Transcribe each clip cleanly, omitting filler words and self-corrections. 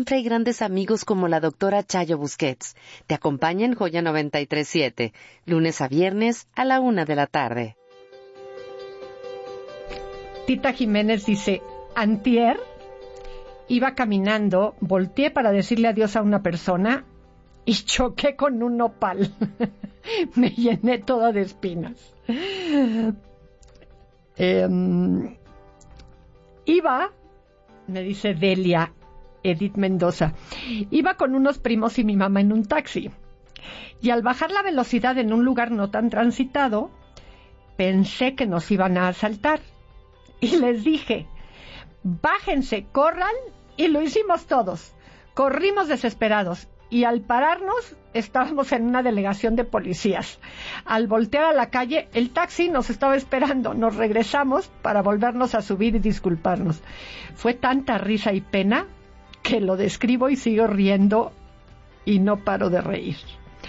siempre hay grandes amigos como la doctora Chayo Busquets. Te acompaña en Joya 93.7, lunes a viernes a la 1 de la tarde. Tita Jiménez dice, antier, iba caminando, volteé para decirle adiós a una persona y choqué con un nopal. Me llené toda de espinas. Iba, me dice Delia Edith Mendoza, iba con unos primos y mi mamá en un taxi. Y al bajar la velocidad en un lugar no tan transitado, pensé que nos iban a asaltar. Y les dije, bájense, corran, y lo hicimos todos. Corrimos desesperados. Y al pararnos, estábamos en una delegación de policías. Al voltear a la calle, el taxi nos estaba esperando. Nos regresamos para volvernos a subir y disculparnos. Fue tanta risa y pena que lo describo y sigo riendo y no paro de reír.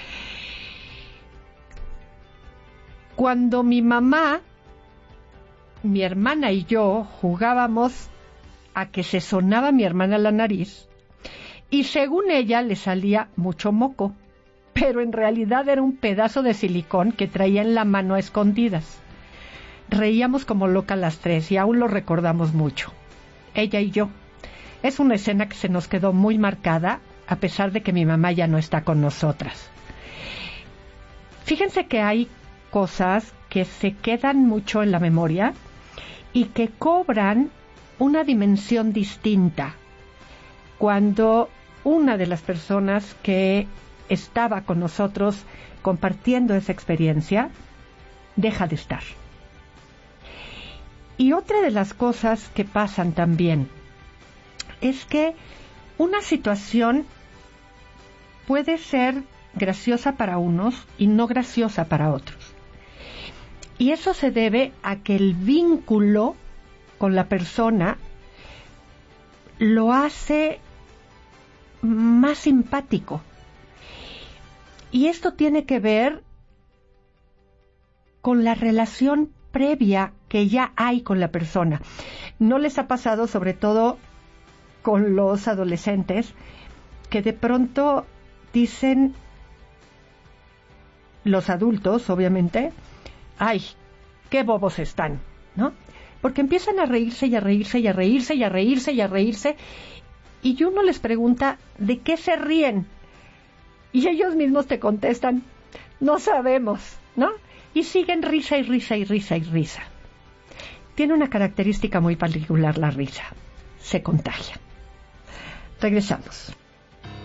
Cuando mi mamá, mi hermana y yo jugábamos a que se sonaba a mi hermana la nariz, y según ella le salía mucho moco, pero en realidad era un pedazo de silicón que traía en la mano a escondidas. Reíamos como locas las tres y aún lo recordamos mucho, ella y yo. Es una escena que se nos quedó muy marcada, a pesar de que mi mamá ya no está con nosotras. Fíjense que hay cosas que se quedan mucho en la memoria y que cobran una dimensión distinta cuando una de las personas que estaba con nosotros compartiendo esa experiencia deja de estar. Y otra de las cosas que pasan también es que una situación puede ser graciosa para unos y no graciosa para otros. Y eso se debe a que el vínculo con la persona lo hace más simpático. Y esto tiene que ver con la relación previa que ya hay con la persona. ¿No les ha pasado, sobre todo con los adolescentes, que de pronto dicen, los adultos, obviamente, ¡ay, qué bobos están!, ¿no? Porque empiezan a reírse y a reírse y a reírse y a reírse y a reírse, y uno les pregunta, ¿de qué se ríen? Y ellos mismos te contestan, no sabemos, ¿no? Y siguen risa y risa y risa y risa. Tiene una característica muy particular la risa, se contagia. Regresamos.